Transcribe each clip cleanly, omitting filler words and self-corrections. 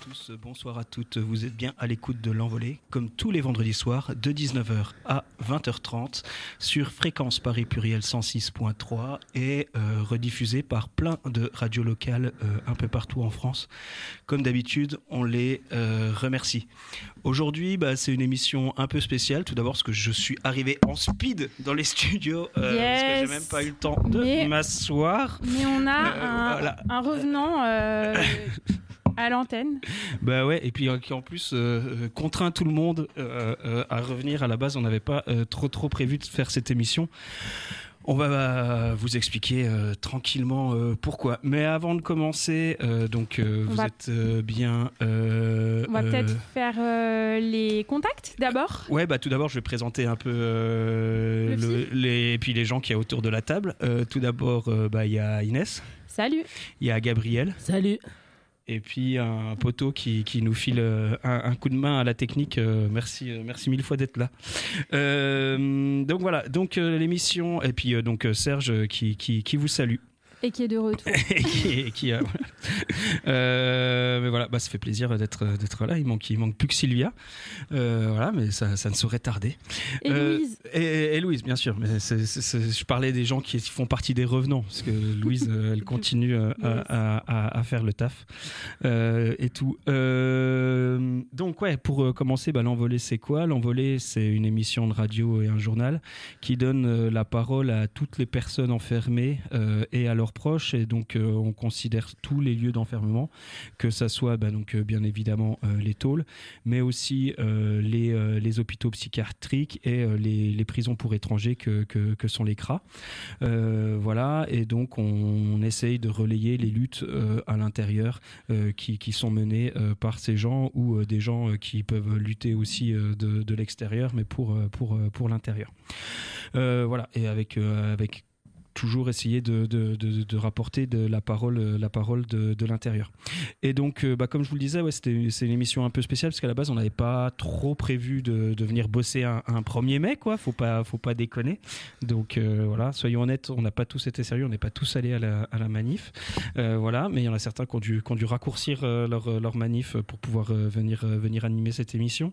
tous, bonsoir à toutes. Vous êtes bien à l'écoute de l'Envolée, comme tous les vendredis soirs, de 19h à 20h30, sur Fréquence Paris Pluriel 106.3 et rediffusé par plein de radios locales un peu partout en France. Comme d'habitude, on les remercie. Aujourd'hui, c'est une émission un peu spéciale. Tout d'abord, parce que je suis arrivé en speed dans les studios, parce que j'ai même pas eu le temps de m'asseoir. Mais on a un revenant à l'antenne. Bah ouais, et puis qui en plus contraint tout le monde à revenir. À la base, on n'avait pas trop prévu de faire cette émission. On va vous expliquer tranquillement pourquoi. Mais avant de commencer, vous êtes bien... on va peut-être faire les contacts d'abord. Ouais, tout d'abord, je vais présenter un peu et puis les gens qu'il y a autour de la table. Tout d'abord, il y a Inès. Salut. Il y a Gabriel. Salut. Et puis un poteau qui nous file un coup de main à la technique. Merci mille fois d'être là. Donc voilà, l'émission, et puis Serge qui vous salue. Et qui est de retour. Mais voilà, ça fait plaisir d'être là. Il manque plus que Sylvia. Voilà, mais ça ne saurait tarder. Et Louise. Et Louise, bien sûr. Mais je parlais des gens qui font partie des revenants, parce que Louise, elle continue à faire le taf et tout. Donc ouais, pour commencer, l'Envolée, c'est quoi ? L'Envolée, c'est une émission de radio et un journal qui donne la parole à toutes les personnes enfermées et à leurs proches, et donc on considère tous les lieux d'enfermement, que ça soit bien évidemment les tôles, mais aussi les hôpitaux psychiatriques et les prisons pour étrangers que sont les CRA. Voilà, et donc on essaye de relayer les luttes à l'intérieur qui sont menées par ces gens, ou des gens qui peuvent lutter aussi de l'extérieur, mais pour l'intérieur. Voilà, et avec toujours essayer de rapporter la parole de l'intérieur. Et donc, comme je vous le disais, c'est une émission un peu spéciale, parce qu'à la base, on n'avait pas trop prévu de venir bosser un 1er mai, quoi. Faut pas déconner. Donc, voilà, soyons honnêtes, on n'a pas tous été sérieux, on n'est pas tous allés à la manif. Voilà, mais il y en a certains qui ont dû raccourcir leur manif pour pouvoir venir animer cette émission.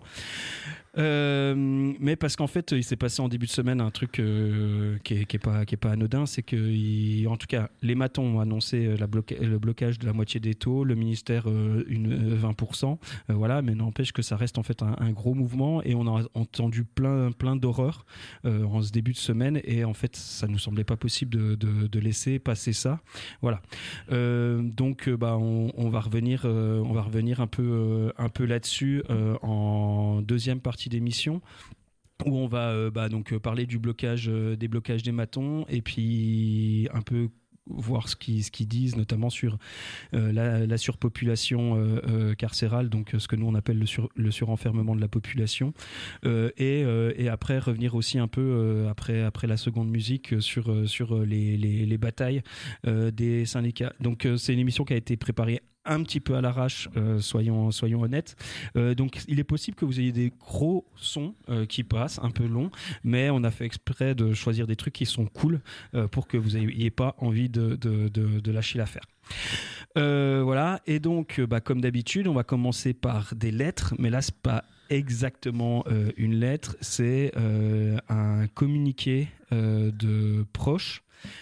Mais parce qu'en fait, il s'est passé en début de semaine un truc qui est pas anodin, c'est que en tout cas les matons ont annoncé le blocage de la moitié des taux, le ministère 20%, voilà, mais n'empêche que ça reste en fait un gros mouvement, et on a entendu plein d'horreurs en ce début de semaine, et en fait ça nous semblait pas possible de laisser passer ça, voilà. Donc on va revenir un peu là-dessus en deuxième partie d'émission, où on va parler des blocages des matons, et puis un peu voir ce qu'ils disent, notamment sur la surpopulation carcérale, donc ce que nous on appelle le surenfermement de la population, et après revenir aussi un peu après la seconde musique sur les batailles des syndicats. Donc c'est une émission qui a été préparée un petit peu à l'arrache, soyons honnêtes. Donc il est possible que vous ayez des gros sons qui passent, un peu longs, mais on a fait exprès de choisir des trucs qui sont cool pour que vous n'ayez pas envie de lâcher l'affaire. Voilà, et donc comme d'habitude, on va commencer par des lettres, mais là c'est pas exactement une lettre, c'est un communiqué de proches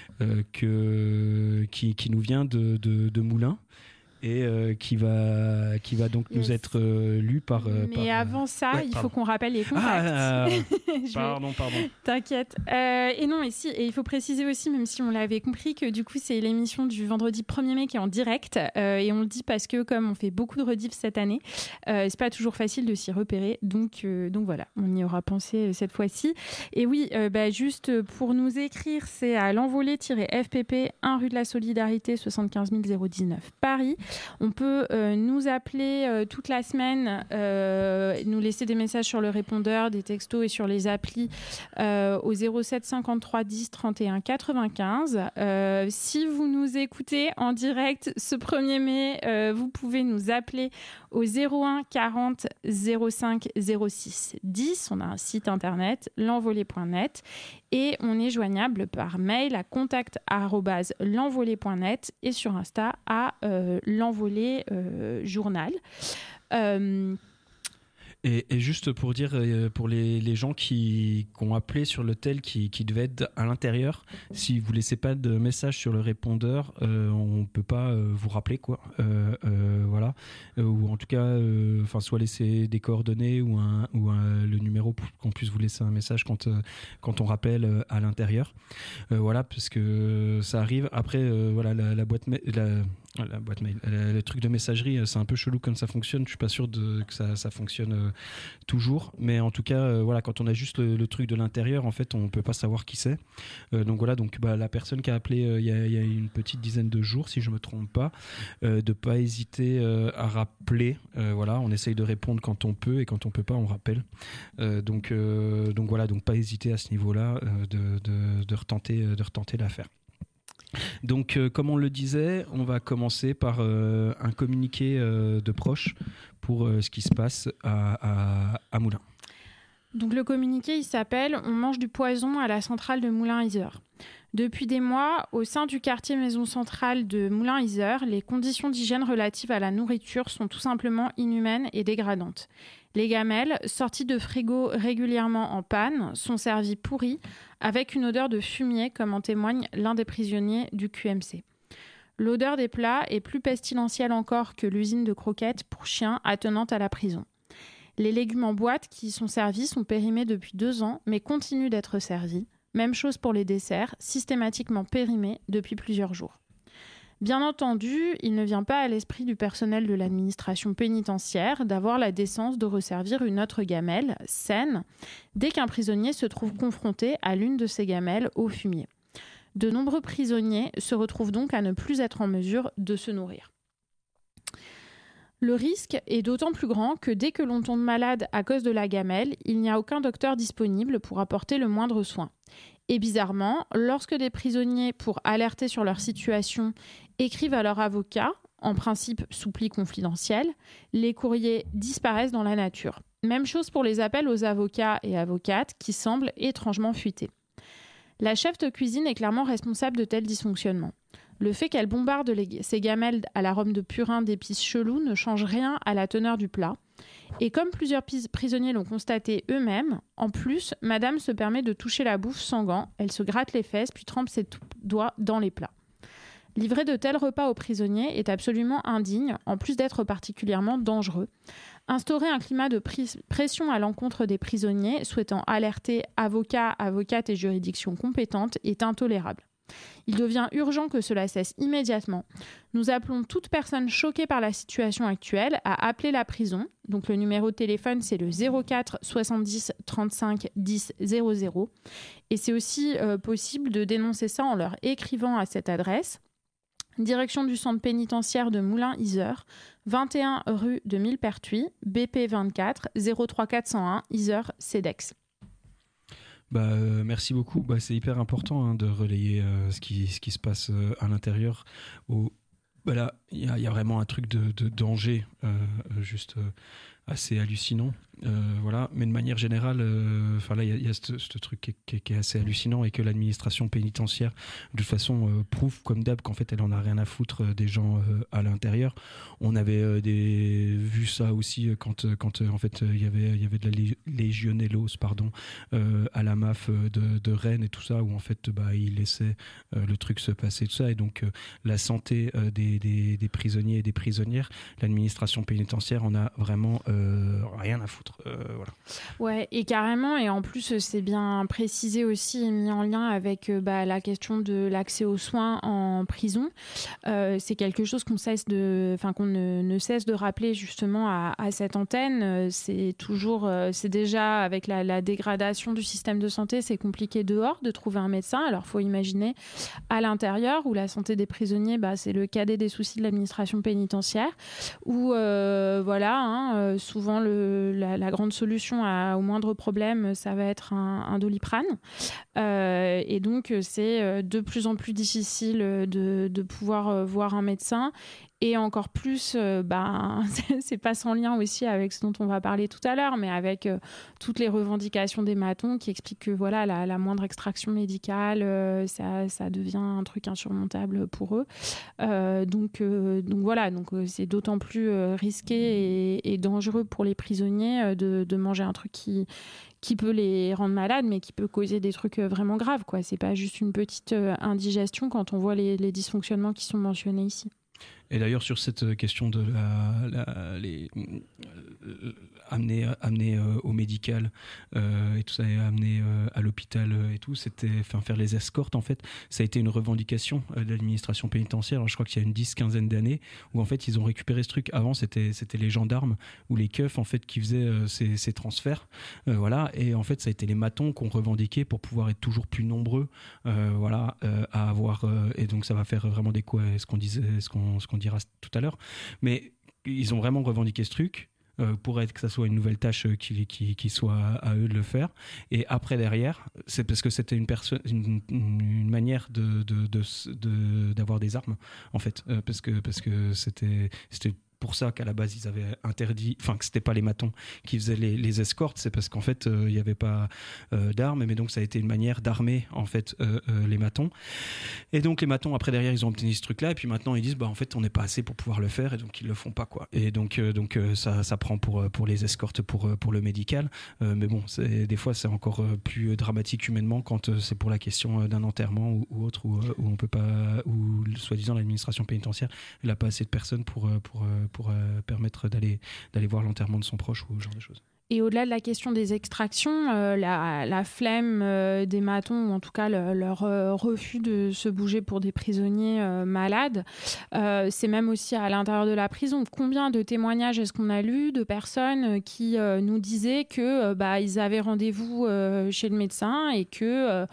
qui nous vient de Moulins, et qui va donc nous être lu par... Mais avant ça, il faut qu'on rappelle les contacts. Pardon. T'inquiète. Et non, et il faut préciser aussi, même si on l'avait compris, que du coup, c'est l'émission du vendredi 1er mai qui est en direct. Et on le dit parce que, comme on fait beaucoup de rediffs cette année, c'est pas toujours facile de s'y repérer. Donc voilà, on y aura pensé cette fois-ci. Et oui, juste pour nous écrire, c'est à l'envolée-fpp, 1 rue de la Solidarité, 75 019 Paris. On peut nous appeler toute la semaine, nous laisser des messages sur le répondeur, des textos et sur les applis au 07 53 10 31 95. Si vous nous écoutez en direct ce 1er mai, vous pouvez nous appeler au 01 40 05 06 10. On a un site internet, l'envolée.net, et on est joignable par mail à contact@l'envolée.net et sur Insta à l'envolée journal. Et juste pour dire, pour les gens qui ont appelé sur le tel qui devaient être à l'intérieur, si vous ne laissez pas de message sur le répondeur, on ne peut pas vous rappeler, quoi. Voilà. Ou en tout cas, soit laisser des coordonnées ou le numéro pour qu'on puisse vous laisser un message quand on rappelle à l'intérieur. Voilà, parce que ça arrive. Après, voilà, la boîte mail... La boîte mail, le truc de messagerie, c'est un peu chelou comme ça fonctionne. Je suis pas sûr que ça fonctionne toujours, mais en tout cas, voilà, quand on a juste le truc de l'intérieur, en fait, on peut pas savoir qui c'est. Donc voilà, la personne qui a appelé il y a une petite dizaine de jours, si je me trompe pas, de pas hésiter à rappeler. Voilà, on essaye de répondre quand on peut et quand on peut pas, on rappelle. Donc voilà, donc pas hésiter à ce niveau-là de retenter l'affaire. Donc, comme on le disait, on va commencer par un communiqué de proches pour ce qui se passe à Moulins. Donc, le communiqué, il s'appelle « On mange du poison à la centrale de Moulins-Yzeure ». Depuis des mois, au sein du quartier maison centrale de Moulins-Yzeure, les conditions d'hygiène relatives à la nourriture sont tout simplement inhumaines et dégradantes. Les gamelles, sorties de frigo régulièrement en panne, sont servies pourries, avec une odeur de fumier, comme en témoigne l'un des prisonniers du QMC. L'odeur des plats est plus pestilentielle encore que l'usine de croquettes pour chiens attenante à la prison. Les légumes en boîte qui y sont servis sont périmés depuis 2 ans, mais continuent d'être servis. Même chose pour les desserts, systématiquement périmés depuis plusieurs jours. Bien entendu, il ne vient pas à l'esprit du personnel de l'administration pénitentiaire d'avoir la décence de resservir une autre gamelle, saine, dès qu'un prisonnier se trouve confronté à l'une de ces gamelles au fumier. De nombreux prisonniers se retrouvent donc à ne plus être en mesure de se nourrir. Le risque est d'autant plus grand que dès que l'on tombe malade à cause de la gamelle, il n'y a aucun docteur disponible pour apporter le moindre soin. Et bizarrement, lorsque des prisonniers, pour alerter sur leur situation, écrivent à leur avocat, en principe sous pli confidentiel, les courriers disparaissent dans la nature. Même chose pour les appels aux avocats et avocates qui semblent étrangement fuités. La chef de cuisine est clairement responsable de tels dysfonctionnements. Le fait qu'elle bombarde ces gamelles à l'arôme de purin d'épices chelous ne change rien à la teneur du plat. Et comme plusieurs prisonniers l'ont constaté eux-mêmes, en plus, madame se permet de toucher la bouffe sans gants, elle se gratte les fesses puis trempe ses doigts dans les plats. Livrer de tels repas aux prisonniers est absolument indigne, en plus d'être particulièrement dangereux. Instaurer un climat de pression à l'encontre des prisonniers souhaitant alerter avocats, avocates et juridictions compétentes est intolérable. Il devient urgent que cela cesse immédiatement. Nous appelons toute personne choquée par la situation actuelle à appeler la prison. Donc le numéro de téléphone, c'est le 04 70 35 10 00. Et c'est aussi possible de dénoncer ça en leur écrivant à cette adresse. Direction du centre pénitentiaire de Moulins-Yzeure, 21 rue de Millepertuis, BP 24 03 401 Yzeure CEDEX. Merci beaucoup. C'est hyper important de relayer ce qui se passe à l'intérieur. Là, il y a vraiment un truc de danger juste assez hallucinant. Voilà. Mais de manière générale, là, il y a ce truc qui est assez hallucinant et que l'administration pénitentiaire, de toute façon, prouve comme d'hab qu'en fait, elle en a rien à foutre des gens à l'intérieur. On avait vu ça aussi quand en fait, il y avait de la légionellose, à la MAF de Rennes et tout ça, où en fait, ils laissaient le truc se passer, tout ça. Et donc, la santé des prisonniers et des prisonnières, l'administration pénitentiaire en a vraiment rien à foutre. Voilà. Ouais, et carrément, et en plus c'est bien précisé aussi et mis en lien avec la question de l'accès aux soins en prison. C'est quelque chose qu'on ne cesse de rappeler justement à cette antenne. C'est déjà avec la dégradation du système de santé, c'est compliqué dehors de trouver un médecin. Alors faut imaginer à l'intérieur où la santé des prisonniers, c'est le cadet des soucis de l'administration pénitentiaire, où souvent la grande solution au moindre problème, ça va être un Doliprane. Et donc, c'est de plus en plus difficile de pouvoir voir un médecin. et encore plus, c'est pas sans lien aussi avec ce dont on va parler tout à l'heure, mais avec toutes les revendications des matons qui expliquent que voilà, la moindre extraction médicale, ça devient un truc insurmontable pour eux. Donc voilà, c'est d'autant plus risqué et dangereux pour les prisonniers de manger un truc qui peut les rendre malades, mais qui peut causer des trucs vraiment graves, quoi. C'est pas juste une petite indigestion quand on voit les dysfonctionnements qui sont mentionnés ici. Et d'ailleurs, sur cette question de amener au médical et tout ça, et amener à l'hôpital et tout, faire les escortes, en fait, ça a été une revendication de l'administration pénitentiaire. Alors, je crois qu'il y a une 10-15 d'années où, en fait, ils ont récupéré ce truc. Avant, c'était les gendarmes ou les keufs, en fait, qui faisaient ces transferts. Voilà. Et en fait, ça a été les matons qui ont revendiqué pour pouvoir être toujours plus nombreux à avoir. Et donc, ça va faire vraiment d'écho à ce qu'on disait, ce qu'on dira tout à l'heure, mais ils ont vraiment revendiqué ce truc pour que ça soit une nouvelle tâche qui soit à eux de le faire. Et après, derrière, c'est parce que c'était une manière d'avoir des armes, en fait, parce que c'était pour ça qu'à la base ils avaient interdit, enfin que c'était pas les matons qui faisaient les escortes, c'est parce qu'en fait il n'y avait pas d'armes, mais donc ça a été une manière d'armer en fait les matons. Et donc les matons après derrière ils ont obtenu ce truc là, et puis maintenant ils disent en fait on n'est pas assez pour pouvoir le faire, et donc ils le font pas, quoi. Et donc ça prend pour les escortes pour le médical, mais bon, des fois c'est encore plus dramatique humainement quand c'est pour la question d'un enterrement ou autre, où on peut pas, où soi-disant l'administration pénitentiaire elle a pas assez de personnes pour permettre d'aller voir l'enterrement de son proche ou ce genre de choses. Et au-delà de la question des extractions, la flemme des matons, ou en tout cas leur refus de se bouger pour des prisonniers malades, c'est même aussi à l'intérieur de la prison. Combien de témoignages est-ce qu'on a lu de personnes qui nous disaient que ils avaient rendez-vous chez le médecin et que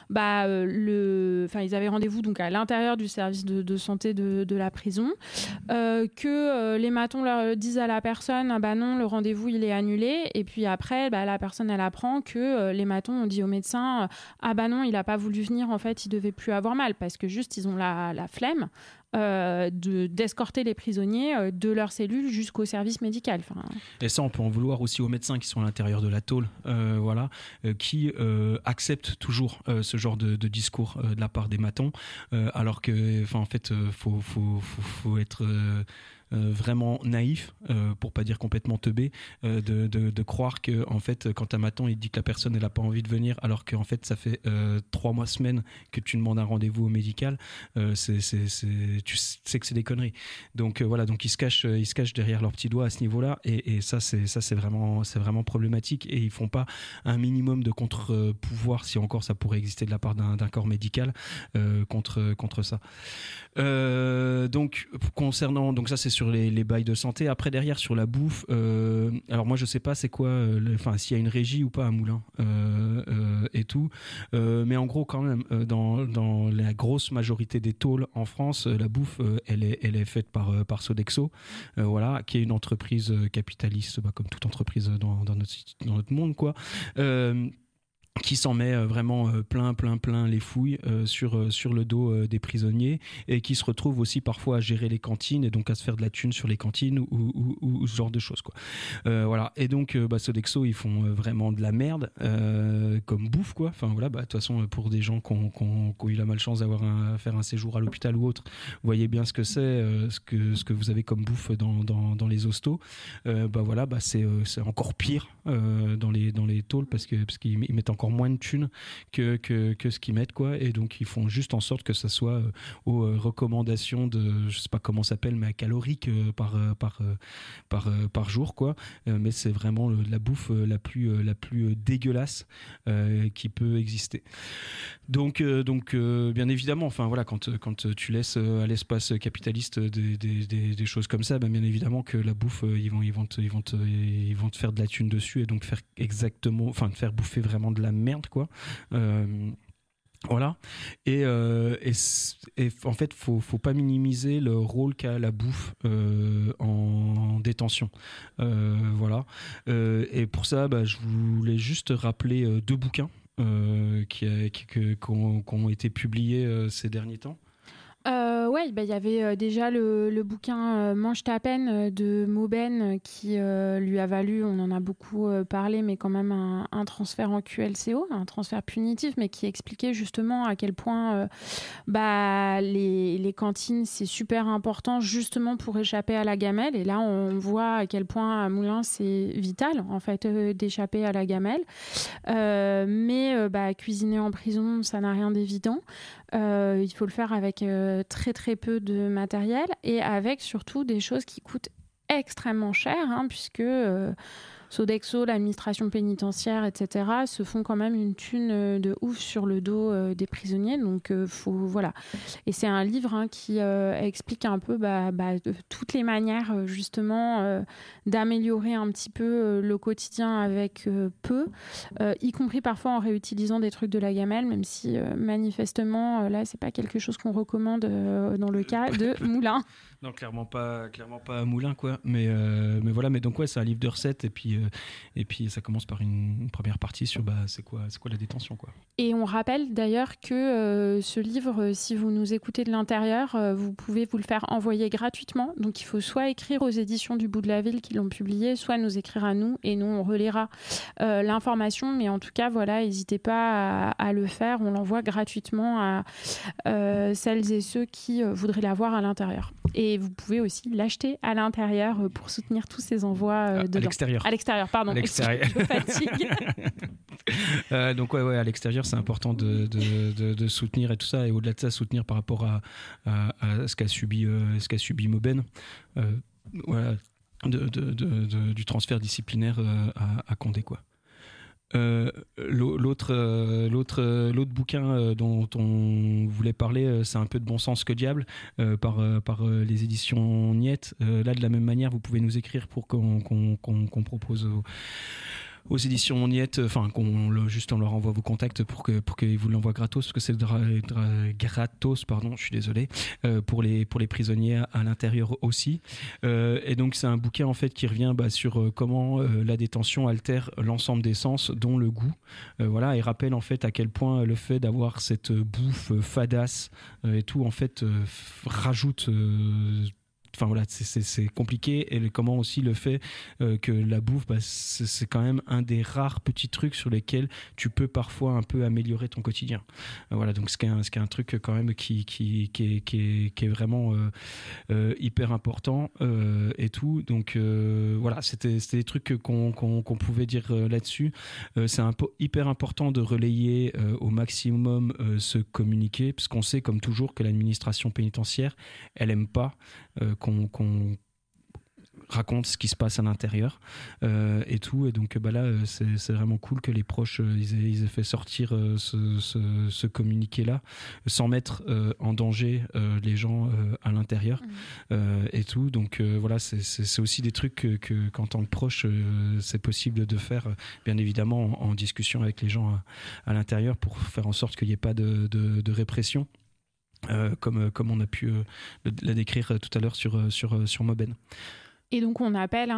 ils avaient rendez-vous donc à l'intérieur du service de santé de la prison, que les matons leur disent à la personne non, le rendez-vous il est annulé. Et puis après, la personne, elle apprend que les matons ont dit au médecin non, il n'a pas voulu venir, en fait, il ne devait plus avoir mal, parce que juste, ils ont la flemme d'escorter les prisonniers de leur cellule jusqu'au service médical. Et ça, on peut en vouloir aussi aux médecins qui sont à l'intérieur de la tôle, qui acceptent toujours ce genre de discours de la part des matons, alors que, en fait, faut être vraiment naïf, pour pas dire complètement teubé, de croire que, en fait, quand un maton il dit que la personne elle a pas envie de venir, alors qu'en fait ça fait 3 mois, semaines que tu demandes un rendez-vous au médical, tu sais que c'est des conneries. Donc voilà, donc ils se cachent derrière leurs petits doigts à ce niveau-là, et ça c'est vraiment problématique, et ils font pas un minimum de contre-pouvoir, si encore ça pourrait exister de la part d'un corps médical, contre ça. Donc concernant, donc ça c'est sur les bails de santé. Après derrière sur la bouffe, alors moi je sais pas c'est quoi, s'il y a une régie ou pas à Moulins et tout, mais en gros quand même dans la grosse majorité des tôles en France, la bouffe elle est faite par Sodexo, qui est une entreprise capitaliste, comme toute entreprise dans notre monde, quoi. Qui s'en met vraiment plein les fouilles sur le dos des prisonniers, et qui se retrouve aussi parfois à gérer les cantines, et donc à se faire de la thune sur les cantines ou ce genre de choses, quoi. Et donc Sodexo ils font vraiment de la merde comme bouffe, quoi. De toute façon pour des gens qui ont eu la malchance d'avoir faire un séjour à l'hôpital ou autre, vous voyez bien ce que c'est, ce que vous avez comme bouffe dans les hostos. C'est encore pire dans les tôles, parce qu'ils mettent encore moins de thunes que ce qu'ils mettent, quoi. Et donc ils font juste en sorte que ça soit aux recommandations de, je sais pas comment ça s'appelle, mais calorique par jour, quoi. Mais c'est vraiment la bouffe la plus dégueulasse qui peut exister. Donc bien évidemment, quand tu laisses à l'espace capitaliste des choses comme ça, bien évidemment que la bouffe, ils vont te faire de la thune dessus, et donc te faire bouffer vraiment de la merde, quoi. Et en fait faut pas minimiser le rôle qu'a la bouffe en détention, et pour ça je voulais juste rappeler 2 bouquins qui ont été publiés ces derniers temps. Ouais, il y avait déjà le bouquin Mange ta peine de Mauben qui lui a valu, on en a beaucoup parlé, mais quand même un transfert en QLCO, un transfert punitif, mais qui expliquait justement à quel point les cantines, c'est super important justement pour échapper à la gamelle. Et là, on voit à quel point à Moulins, c'est vital en fait d'échapper à la gamelle. Mais cuisiner en prison, ça n'a rien d'évident. Il faut le faire avec très très peu de matériel et avec surtout des choses qui coûtent extrêmement cher, puisque Sodexo, l'administration pénitentiaire, etc., se font quand même une thune de ouf sur le dos des prisonniers. Donc, voilà. Et c'est un livre qui explique un peu toutes les manières, justement, d'améliorer un petit peu le quotidien avec peu, y compris parfois en réutilisant des trucs de la gamelle, même si, manifestement, là, c'est pas quelque chose qu'on recommande dans le cas de Moulins. Non, clairement pas à Moulins, quoi. Mais voilà, mais donc ouais, c'est un livre de recettes et puis ça commence par une première partie sur c'est quoi la détention, quoi. Et on rappelle d'ailleurs que ce livre, si vous nous écoutez de l'intérieur, vous pouvez vous le faire envoyer gratuitement. Donc il faut soit écrire aux éditions du Bout de la Ville qui l'ont publié, soit nous écrire à nous et nous on relaiera l'information. Mais en tout cas, voilà, n'hésitez pas à le faire. On l'envoie gratuitement à celles et ceux qui voudraient l'avoir à l'intérieur. Et vous pouvez aussi l'acheter à l'intérieur pour soutenir tous ces envois dedans. À l'extérieur, pardon. À l'extérieur. Je fatigue. Donc ouais, à l'extérieur, c'est important de soutenir et tout ça. Et au-delà de ça, soutenir par rapport à ce qu'a subi Mauben. Voilà, du transfert disciplinaire à Condé, quoi. L'autre bouquin dont on voulait parler, c'est Un peu de bon sens que diable, par les éditions Niette. Là, de la même manière, vous pouvez nous écrire pour qu'on propose aux éditions Niette, juste on leur envoie vos contacts pour qu'ils vous l'envoient gratos, parce que c'est gratos, pardon, je suis désolé, pour les prisonniers à l'intérieur aussi. Et donc c'est un bouquin en fait qui revient sur comment la détention altère l'ensemble des sens, dont le goût. Voilà, et rappelle en fait à quel point le fait d'avoir cette bouffe fadasse et tout en fait rajoute. Enfin voilà, c'est compliqué, et comment aussi le fait que la bouffe, c'est quand même un des rares petits trucs sur lesquels tu peux parfois un peu améliorer ton quotidien. Voilà, donc ce qui est un truc quand même qui est vraiment hyper important et tout. Donc voilà, c'était des trucs qu'on pouvait dire là-dessus. C'est hyper important de relayer au maximum ce communiqué, parce qu'on sait comme toujours que l'administration pénitentiaire, elle aime pas qu'on raconte ce qui se passe à l'intérieur et tout, et donc là c'est vraiment cool que les proches ils aient fait sortir ce communiqué là sans mettre en danger les gens à l'intérieur et tout. Donc voilà, c'est aussi des trucs que qu'en tant que proche c'est possible de faire, bien évidemment en discussion avec les gens à l'intérieur, pour faire en sorte qu'il n'y ait pas de répression. Comme on a pu la décrire tout à l'heure sur Mauben. Et donc on appelle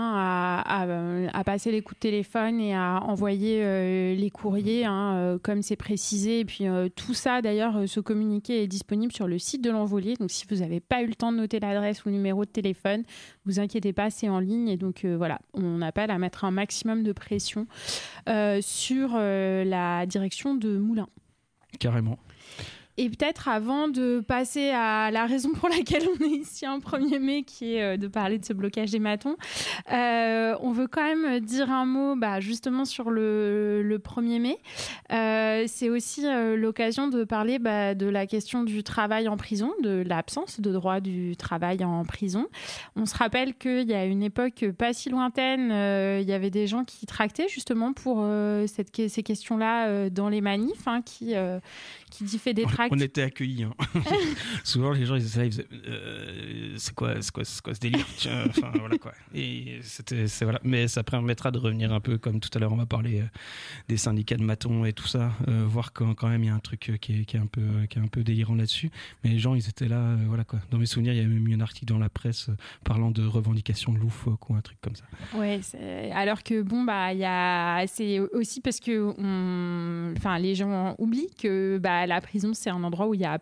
à passer les coups de téléphone et à envoyer les courriers, comme c'est précisé. Et puis tout ça, d'ailleurs, ce communiqué est disponible sur le site de l'Envolier. Donc si vous n'avez pas eu le temps de noter l'adresse ou le numéro de téléphone, vous inquiétez pas, c'est en ligne. Et donc voilà, on appelle à mettre un maximum de pression sur la direction de Moulins. Carrément. Et peut-être avant de passer à la raison pour laquelle on est ici un 1er mai, qui est de parler de ce blocage des matons, on veut quand même dire un mot justement sur le 1er mai. C'est aussi l'occasion de parler de la question du travail en prison, de l'absence de droit du travail en prison. On se rappelle qu'il y a une époque pas si lointaine, il y avait des gens qui tractaient justement pour ces questions-là dans les manifs, qui fait des tracts. On était accueillis. Souvent, les gens ils disaient c'est quoi ce délire. Enfin, voilà quoi. Et c'est voilà. Mais ça permettra de revenir un peu, comme tout à l'heure, on va parler des syndicats de matons et tout ça, voir quand même il y a un truc qui est un peu délirant là-dessus. Mais les gens, ils étaient là, voilà quoi. Dans mes souvenirs, il y a même eu un article dans la presse parlant de revendication de loufoque ou un truc comme ça. Ouais, alors que c'est aussi parce que les gens oublient que la prison, c'est un endroit où il y a